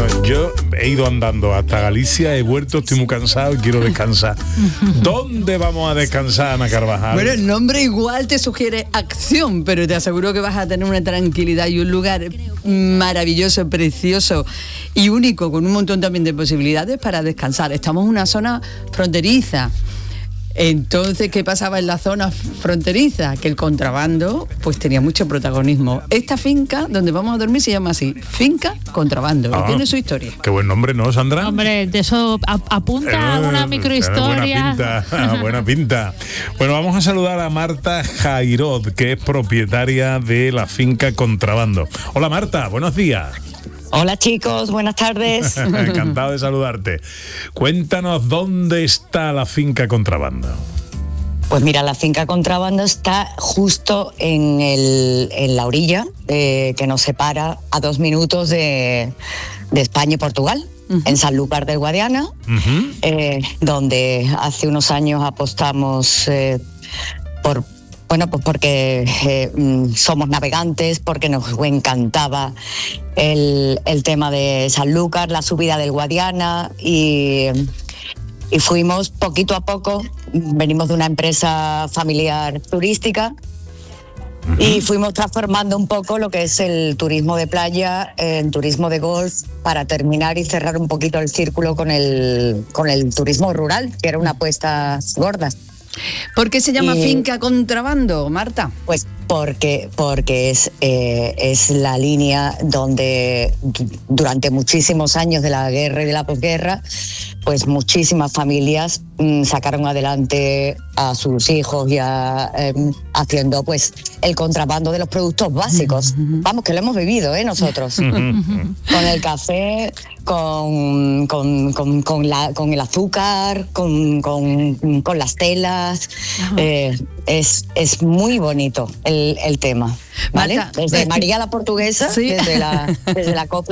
yo he ido andando hasta Galicia, he vuelto, estoy muy cansado y quiero descansar. ¿Dónde vamos a descansar, Ana Carvajal? Bueno, el nombre igual te sugiere acción, pero te aseguro que vas a tener una tranquilidad y un lugar maravilloso, precioso y único, con un montón también de posibilidades para descansar. Estamos en una zona fronteriza. Entonces, ¿qué pasaba en la zona fronteriza? Que el contrabando pues tenía mucho protagonismo. Esta finca donde vamos a dormir se llama así, Finca Contrabando, y tiene su historia. Qué buen nombre, ¿no, Sandra? Hombre, de eso apunta a una microhistoria. Buena pinta. Bueno, vamos a saludar a Marta Jairot, que es propietaria de la Finca Contrabando. Hola, Marta, buenos días. Hola chicos, buenas tardes. Encantado de saludarte. Cuéntanos dónde está la Finca Contrabando. Pues mira, la Finca Contrabando está justo en la orilla que nos separa a 2 minutos de España y Portugal, en Sanlúcar del Guadiana, donde hace unos años apostamos pues porque somos navegantes, porque nos encantaba el tema de Sanlúcar, la subida del Guadiana y fuimos poquito a poco. Venimos de una empresa familiar turística y fuimos transformando un poco lo que es el turismo de playa en turismo de golf para terminar y cerrar un poquito el círculo con el turismo rural, que era una apuesta gorda. ¿Por qué se llama Finca Contrabando, Marta? Pues porque es la línea donde durante muchísimos años de la guerra y de la posguerra, pues muchísimas familias sacaron adelante a sus hijos ya haciendo pues el contrabando de los productos básicos. Vamos, que lo hemos vivido nosotros. Con el café, con el azúcar, con las telas. Es muy bonito el tema, ¿vale? Marta, desde María la Portuguesa, sí. desde la copla